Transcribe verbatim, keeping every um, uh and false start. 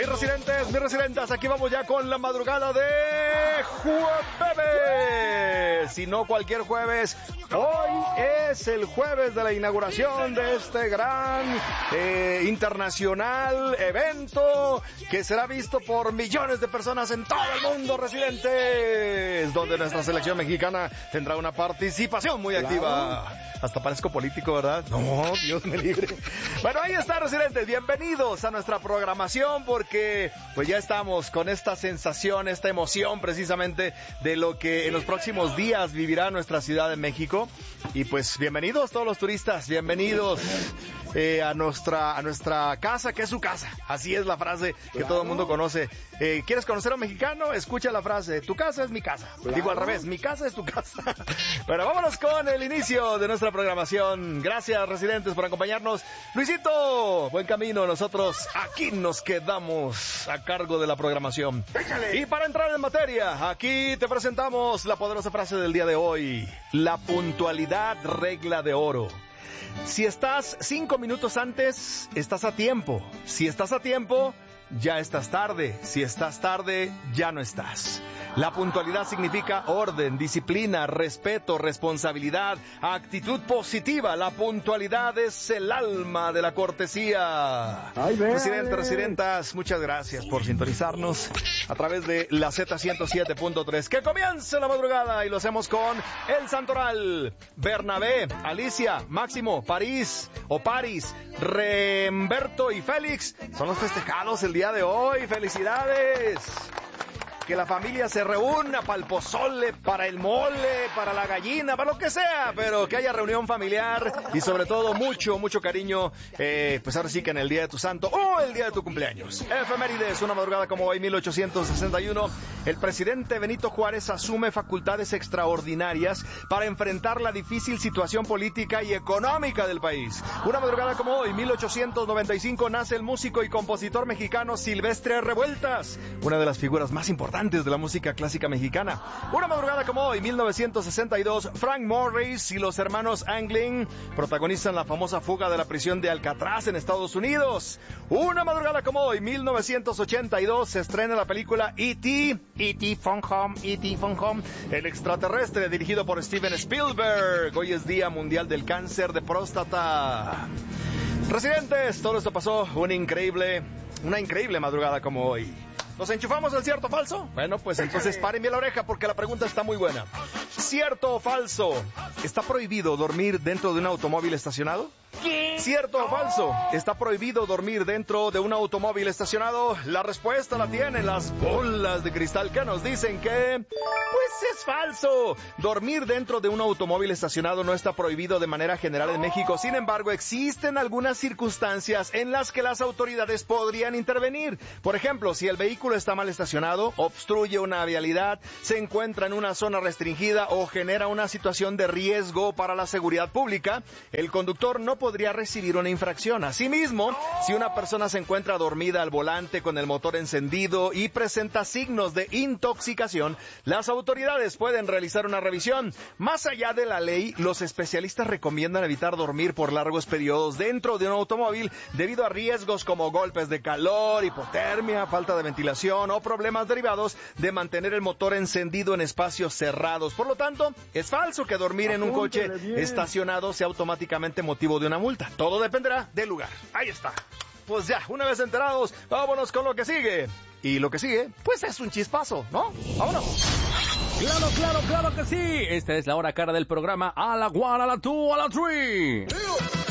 Mis residentes, mis residentes, aquí vamos ya con la madrugada de jueves. Si no cualquier jueves, hoy es el jueves de la inauguración de este gran eh, internacional evento que será visto por millones de personas en todo el mundo, residentes, donde nuestra selección mexicana tendrá una participación muy activa. Hasta parezco político, ¿verdad? No, Dios me libre. Bueno, ahí está, residentes. Bienvenidos a nuestra programación porque pues ya estamos con esta sensación, esta emoción precisamente de lo que en los próximos días vivirá nuestra Ciudad de México. Y pues bienvenidos todos los turistas, bienvenidos eh, a nuestra a nuestra casa, que es su casa. Así es la frase que claro. Todo el mundo conoce. Eh, ¿Quieres conocer a un mexicano? Escucha la frase, tu casa es mi casa. Claro. Digo al revés, mi casa es tu casa. Pero vámonos con el inicio de nuestra programación. Gracias, residentes, por acompañarnos. Luisito, buen camino. Nosotros aquí nos quedamos a cargo de la programación. Échale. Y para entrar en materia, aquí te presentamos la poderosa frase del día de hoy. La puntualidad, regla de oro. Si estás cinco minutos antes, estás a tiempo. Si estás a tiempo, ya estás tarde. Si estás tarde, ya no estás. La puntualidad significa orden, disciplina, respeto, responsabilidad, actitud positiva. La puntualidad es el alma de la cortesía. Ay, Presidente, residentas, muchas gracias por sintonizarnos a través de la Z ciento siete punto tres. Que comience la madrugada y lo hacemos con El Santoral, Bernabé, Alicia, Máximo, París o Paris, Remberto y Félix. Son los festejados el día de hoy. ¡Felicidades! Que la familia se reúna para el pozole, para el mole, para la gallina, para lo que sea, pero que haya reunión familiar y sobre todo mucho, mucho cariño, eh, pues ahora sí que en el día de tu santo o el día de tu cumpleaños. Efemérides, una madrugada como hoy, mil ochocientos sesenta y uno, el presidente Benito Juárez asume facultades extraordinarias para enfrentar la difícil situación política y económica del país. Una madrugada como hoy, mil ochocientos noventa y cinco, nace el músico y compositor mexicano Silvestre Revueltas, una de las figuras más importantes de la música clásica mexicana. Una madrugada como hoy, mil novecientos sesenta y dos, Frank Morris y los hermanos Anglin protagonizan la famosa fuga de la prisión de Alcatraz en Estados Unidos. Una madrugada como hoy, mil novecientos ochenta y dos, se estrena la película E T E T Phone Home, E T Phone Home, el extraterrestre, dirigido por Steven Spielberg. Hoy es Día Mundial del Cáncer de Próstata. Residentes, todo esto pasó una increíble, una increíble madrugada como hoy. ¿Nos enchufamos el cierto o falso? Bueno, pues entonces párenme la oreja porque la pregunta está muy buena. ¿Cierto o falso? ¿Está prohibido dormir dentro de un automóvil estacionado? ¿Qué? ¿Cierto o falso? ¿Está prohibido dormir dentro de un automóvil estacionado? La respuesta la tienen las bolas de cristal que nos dicen que... pues es falso. Dormir dentro de un automóvil estacionado no está prohibido de manera general en México. Sin embargo, existen algunas circunstancias en las que las autoridades podrían intervenir. Por ejemplo, si el vehículo está mal estacionado, obstruye una vialidad, se encuentra en una zona restringida o genera una situación de riesgo para la seguridad pública, el conductor no podría recibir una infracción. Asimismo, si una persona se encuentra dormida al volante con el motor encendido y presenta signos de intoxicación, las autoridades pueden realizar una revisión. Más allá de la ley, los especialistas recomiendan evitar dormir por largos periodos dentro de un automóvil debido a riesgos como golpes de calor, hipotermia, falta de ventilación o problemas derivados de mantener el motor encendido en espacios cerrados. Por lo tanto, es falso que dormir en un coche estacionado sea automáticamente motivo de una multa. Todo dependerá del lugar. Ahí está. Pues ya, una vez enterados, vámonos con lo que sigue. Y lo que sigue, pues es un chispazo, ¿no? ¡Vámonos! ¡Claro, claro, claro que sí! Esta es la hora cara del programa. A la one, a la two, a la three.